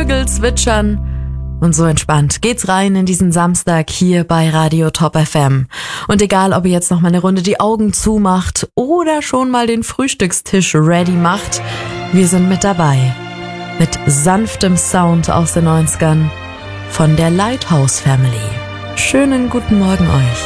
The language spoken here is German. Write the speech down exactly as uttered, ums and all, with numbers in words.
Vögel zwitschern. Und so entspannt geht's rein in diesen Samstag hier bei Radio Top F M. Und egal, ob ihr jetzt noch mal eine Runde die Augen zumacht oder schon mal den Frühstückstisch ready macht, wir sind mit dabei. Mit sanftem Sound aus den neunzigern von der Lighthouse Family. Schönen guten Morgen euch.